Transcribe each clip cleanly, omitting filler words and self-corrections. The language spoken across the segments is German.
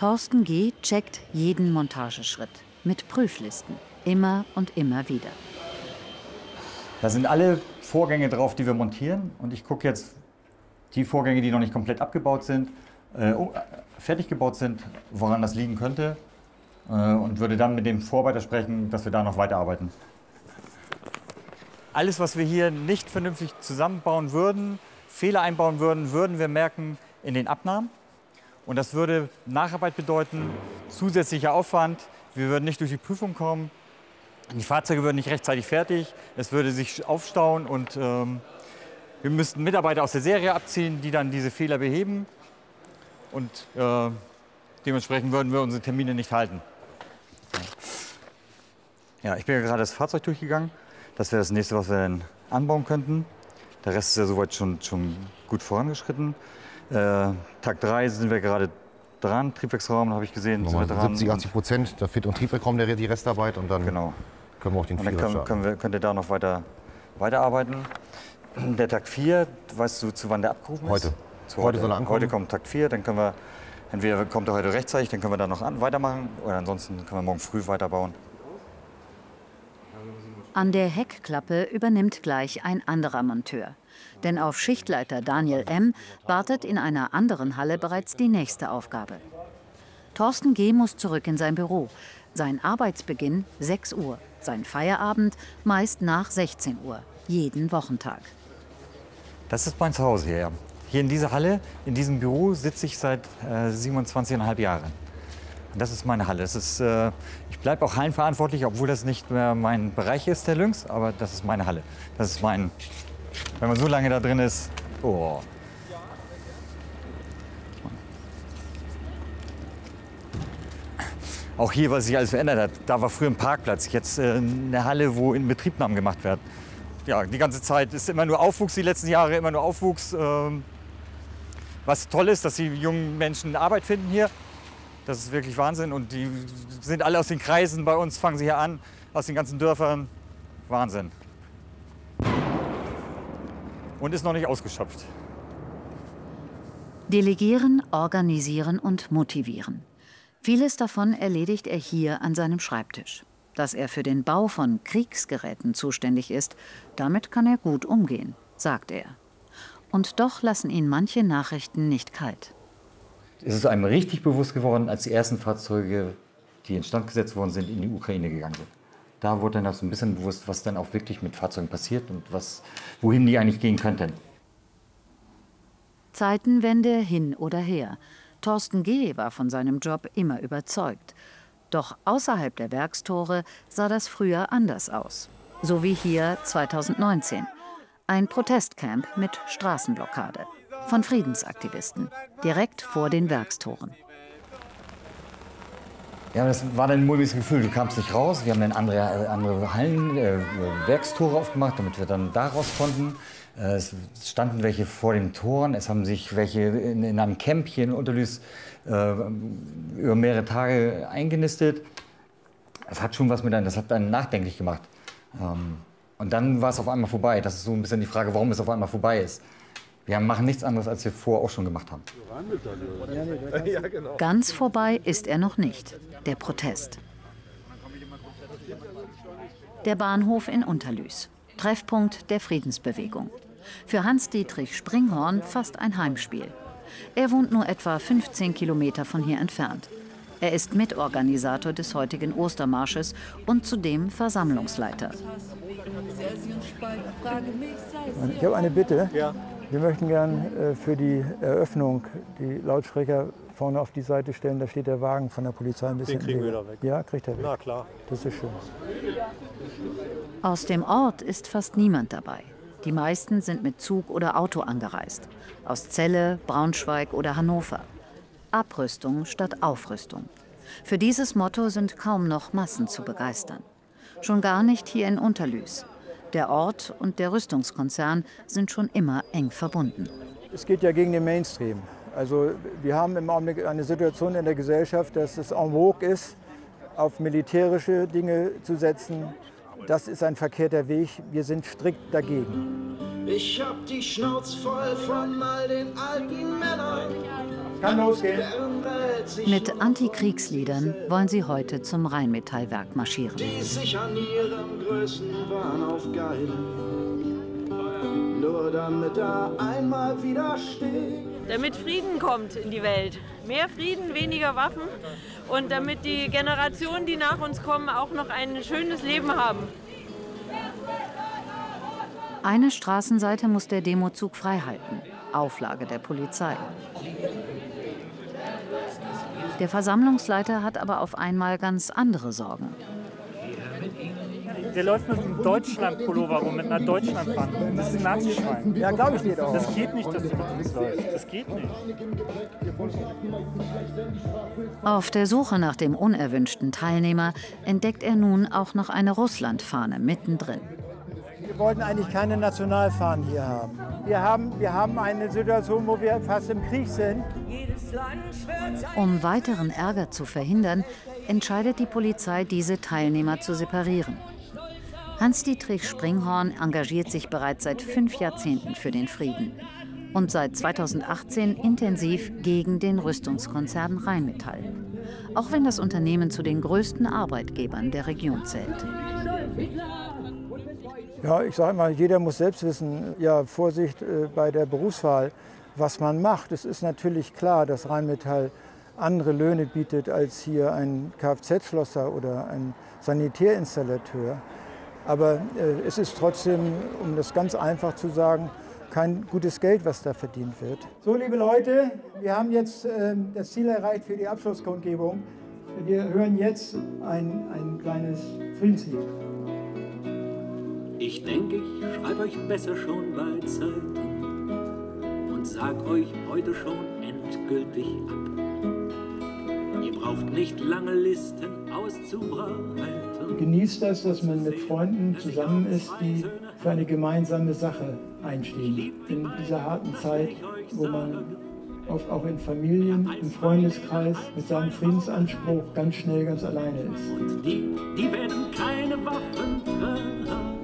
Thorsten G. checkt jeden Montageschritt mit Prüflisten, immer und immer wieder. Da sind alle Vorgänge drauf, die wir montieren. Und ich gucke jetzt die Vorgänge, die noch nicht komplett abgebaut sind, fertig gebaut sind, woran das liegen könnte. Und würde dann mit dem Vorarbeiter sprechen, dass wir da noch weiterarbeiten. Alles, was wir hier nicht vernünftig zusammenbauen würden, Fehler einbauen würden, würden wir merken in den Abnahmen. Und das würde Nacharbeit bedeuten, zusätzlicher Aufwand. Wir würden nicht durch die Prüfung kommen. Die Fahrzeuge würden nicht rechtzeitig fertig. Es würde sich aufstauen und wir müssten Mitarbeiter aus der Serie abziehen, die dann diese Fehler beheben. Und dementsprechend würden wir unsere Termine nicht halten. Ja, ich bin ja gerade das Fahrzeug durchgegangen. Das wäre das nächste, was wir dann anbauen könnten. Der Rest ist ja soweit schon gut vorangeschritten. Tag 3 sind wir gerade dran. Triebwerksraum habe ich gesehen. 70–80%. Da fehlt und Triebwerksraum die Restarbeit. Und dann genau. Können wir auch den Vierer starten. Könnt ihr da noch weiterarbeiten. Der Takt 4, weißt du, zu wann der abgerufen ist? Heute soll er ankommen. Heute kommt Takt 4, dann können wir, entweder kommt er heute rechtzeitig, dann können wir da noch weitermachen, oder ansonsten können wir morgen früh weiterbauen. An der Heckklappe übernimmt gleich ein anderer Monteur. Denn auf Schichtleiter Daniel M. wartet in einer anderen Halle bereits die nächste Aufgabe. Thorsten G. muss zurück in sein Büro. Sein Arbeitsbeginn 6 Uhr, sein Feierabend meist nach 16 Uhr, jeden Wochentag. Das ist mein Zuhause hier. Hier in dieser Halle, in diesem Büro sitze ich seit 27,5 Jahren. Das ist meine Halle. Ich bleibe auch hallenverantwortlich, obwohl das nicht mehr mein Bereich ist, der Lynx, aber das ist meine Halle. Das ist wenn man so lange da drin ist, oh. Auch hier, was sich alles verändert hat. Da war früher ein Parkplatz, jetzt eine Halle, wo Inbetriebnahmen gemacht werden. Ja, die ganze Zeit ist immer nur Aufwuchs, die letzten Jahre immer nur Aufwuchs. Was toll ist, dass die jungen Menschen Arbeit finden hier. Das ist wirklich Wahnsinn. Und die sind alle aus den Kreisen bei uns, fangen sie hier an, aus den ganzen Dörfern. Wahnsinn. Und ist noch nicht ausgeschöpft. Delegieren, organisieren und motivieren. Vieles davon erledigt er hier an seinem Schreibtisch. Dass er für den Bau von Kriegsgeräten zuständig ist, damit kann er gut umgehen, sagt er. Und doch lassen ihn manche Nachrichten nicht kalt. Es ist einem richtig bewusst geworden, als die ersten Fahrzeuge, die instand gesetzt worden sind, in die Ukraine gegangen sind. Da wurde dann auch so ein bisschen bewusst, was dann auch wirklich mit Fahrzeugen passiert und wohin die eigentlich gehen könnten. Zeitenwende hin oder her. Thorsten G. war von seinem Job immer überzeugt. Doch außerhalb der Werkstore sah das früher anders aus. So wie hier 2019. Ein Protestcamp mit Straßenblockade. Von Friedensaktivisten. Direkt vor den Werkstoren. Ja, das war dann ein mulmiges Gefühl. Du kamst nicht raus. Wir haben dann andere Hallen, Werkstore aufgemacht, damit wir dann da raus konnten. Es standen welche vor den Toren. Es haben sich welche in einem Camp hier in Unterlüß über mehrere Tage eingenistet. Es hat schon was das hat einen nachdenklich gemacht. Und dann war es auf einmal vorbei. Das ist so ein bisschen die Frage, warum es auf einmal vorbei ist. Wir machen nichts anderes, als wir vorher auch schon gemacht haben. Ganz vorbei ist er noch nicht, der Protest. Der Bahnhof in Unterlüß, Treffpunkt der Friedensbewegung. Für Hans-Dietrich Springhorn fast ein Heimspiel. Er wohnt nur etwa 15 Kilometer von hier entfernt. Er ist Mitorganisator des heutigen Ostermarsches und zudem Versammlungsleiter. Ich habe eine Bitte. Ja. Wir möchten gern für die Eröffnung die Lautsprecher vorne auf die Seite stellen. Da steht der Wagen von der Polizei ein bisschen. Den kriegen wir da weg. Ja, kriegt er weg. Na klar. Das ist schön. Aus dem Ort ist fast niemand dabei. Die meisten sind mit Zug oder Auto angereist. Aus Celle, Braunschweig oder Hannover. Abrüstung statt Aufrüstung. Für dieses Motto sind kaum noch Massen zu begeistern. Schon gar nicht hier in Unterlüß. Der Ort und der Rüstungskonzern sind schon immer eng verbunden. Es geht ja gegen den Mainstream. Also wir haben im Augenblick eine Situation in der Gesellschaft, dass es en vogue ist, auf militärische Dinge zu setzen. Das ist ein verkehrter Weg. Wir sind strikt dagegen. Ich hab die Schnauze voll von all den alten Männern. Kann losgehen. Mit Antikriegsliedern wollen sie heute zum Rheinmetallwerk marschieren. Die sich an ihrem größten Wahn aufgeilen, nur damit er einmal wieder steht. Damit Frieden kommt in die Welt. Mehr Frieden, weniger Waffen und damit die Generationen, die nach uns kommen, auch noch ein schönes Leben haben. Eine Straßenseite muss der Demozug freihalten. Auflage der Polizei. Der Versammlungsleiter hat aber auf einmal ganz andere Sorgen. Der läuft mit einem Deutschland-Pullover rum, mit einer Deutschlandfahne. Das ist ein Nazischwein. Ja, glaube ich dir doch. Das geht nicht, dass der mit uns läuft. Das geht nicht. Auf der Suche nach dem unerwünschten Teilnehmer entdeckt er nun auch noch eine Russlandfahne mittendrin. Wir wollten eigentlich keine Nationalfahnen hier haben. Wir haben eine Situation, wo wir fast im Krieg sind. Um weiteren Ärger zu verhindern, entscheidet die Polizei, diese Teilnehmer zu separieren. Hans-Dietrich Springhorn engagiert sich bereits seit 5 Jahrzehnten für den Frieden und seit 2018 intensiv gegen den Rüstungskonzern Rheinmetall. Auch wenn das Unternehmen zu den größten Arbeitgebern der Region zählt. Ja, ich sage mal, jeder muss selbst wissen, ja, Vorsicht bei der Berufswahl, was man macht. Es ist natürlich klar, dass Rheinmetall andere Löhne bietet als hier ein Kfz-Schlosser oder ein Sanitärinstallateur. Aber es ist trotzdem, um das ganz einfach zu sagen, kein gutes Geld, was da verdient wird. So, liebe Leute, wir haben jetzt das Ziel erreicht für die Abschlusskundgebung. Wir hören jetzt ein kleines Friedenslied. Ich denke, ich schreibe euch besser schon bei Zeiten und sag euch heute schon endgültig ab. Ihr braucht nicht lange Listen auszubreiten. Genießt das, dass man mit Freunden zusammen ist, die für eine gemeinsame Sache einstehen. In dieser harten Zeit, wo man oft auch in Familien, im Freundeskreis mit seinem Friedensanspruch ganz schnell ganz alleine ist. Und die werden keine Waffen tragen.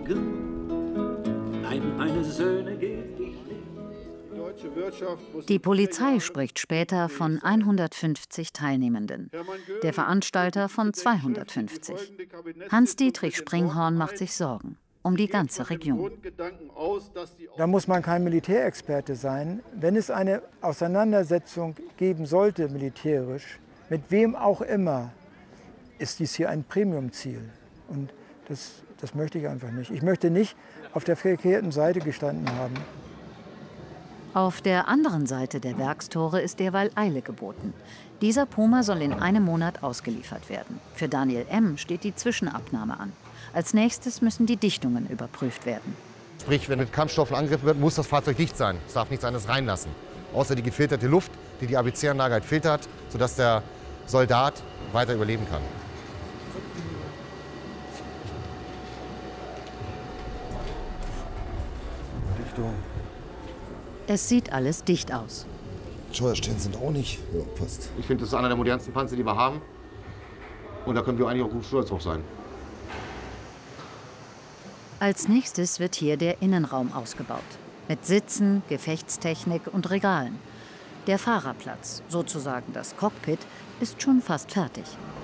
Nein, meine Söhne geht dich nicht. Die Polizei spricht später von 150 Teilnehmenden, der Veranstalter von 250. Hans-Dietrich Springhorn macht sich Sorgen um die ganze Region. Da muss man kein Militärexperte sein. Wenn es eine Auseinandersetzung geben sollte, militärisch, mit wem auch immer, ist dies hier ein Premiumziel. Und das möchte ich einfach nicht. Ich möchte nicht auf der verkehrten Seite gestanden haben. Auf der anderen Seite der Werkstore ist derweil Eile geboten. Dieser Puma soll in einem Monat ausgeliefert werden. Für Daniel M. steht die Zwischenabnahme an. Als nächstes müssen die Dichtungen überprüft werden. Sprich, wenn mit Kampfstoffen angegriffen wird, muss das Fahrzeug dicht sein. Es darf nichts anderes reinlassen. Außer die gefilterte Luft, die die ABC-Anlage halt filtert, sodass der Soldat weiter überleben kann. Es sieht alles dicht aus. Steuerstellen sind auch nicht. Ja, passt. Ich finde, das ist einer der modernsten Panzer, die wir haben. Und da können wir eigentlich auch gut stolz drauf sein. Als nächstes wird hier der Innenraum ausgebaut. Mit Sitzen, Gefechtstechnik und Regalen. Der Fahrerplatz, sozusagen das Cockpit, ist schon fast fertig.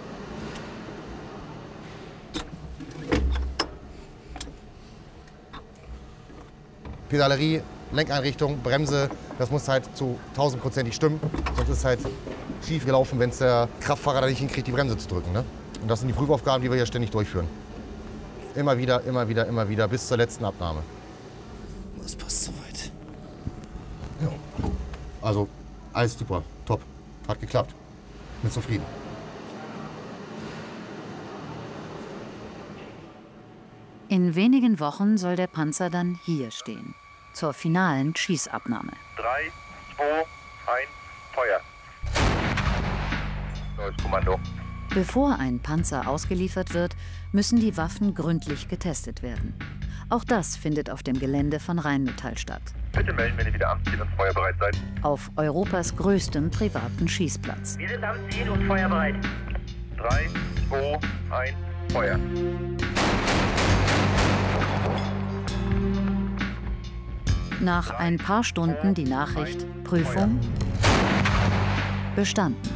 Pedalerie, Lenkeinrichtung, Bremse, das muss halt zu 1000%ig stimmen. Sonst ist es halt schief gelaufen, wenn es der Kraftfahrer da nicht hinkriegt, die Bremse zu drücken. Ne? Und das sind die Prüfaufgaben, die wir hier ständig durchführen. Immer wieder, immer wieder, immer wieder, bis zur letzten Abnahme. Das passt soweit. Ja. Also, alles super, top. Hat geklappt. Bin zufrieden. In wenigen Wochen soll der Panzer dann hier stehen. Zur finalen Schießabnahme. 3, 2, 1, Feuer. Neues Kommando. Bevor ein Panzer ausgeliefert wird, müssen die Waffen gründlich getestet werden. Auch das findet auf dem Gelände von Rheinmetall statt. Bitte melden, wenn ihr wieder am Ziel und feuerbereit seid. Auf Europas größtem privaten Schießplatz. Wir sind am Ziel und feuerbereit. 3, 2, 1, Feuer. Nach ein paar Stunden die Nachricht: Prüfung Bestanden.